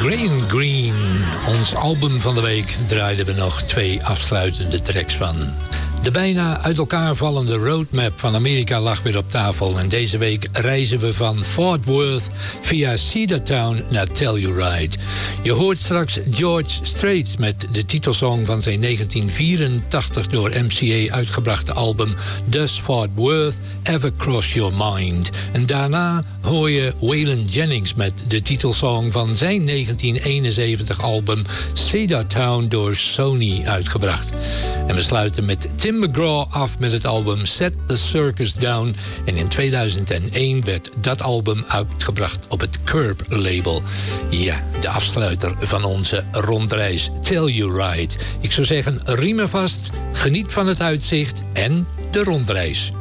Graham Greene. Ons album van de week draaiden we nog 2 afsluitende tracks van. De bijna uit elkaar vallende roadmap van Amerika lag weer op tafel. En deze week reizen we van Fort Worth via Cedartown naar Telluride. Je hoort straks George Strait met de titelsong van zijn 1984 door MCA uitgebrachte album Does Fort Worth Ever Cross Your Mind? En daarna hoor je Waylon Jennings met de titelsong van zijn 1971 album Cedartown door Sony uitgebracht. En we sluiten met Tim McGraw af met het album Set the Circus Down. En in 2001 werd dat album uitgebracht op het Curb label. Ja, de afsluiter van onze rondreis Telluride. Ik zou zeggen, riemen vast, geniet van het uitzicht en de rondreis.